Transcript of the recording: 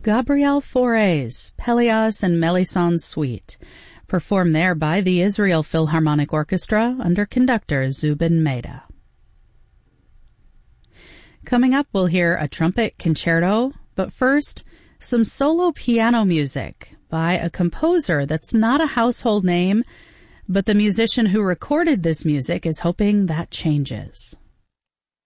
Gabriel Fauré's Pelléas and Melisande Suite, performed there by the Israel Philharmonic Orchestra under conductor Zubin Mehta. Coming up, we'll hear a trumpet concerto, but first, some solo piano music by a composer that's not a household name, but the musician who recorded this music is hoping that changes.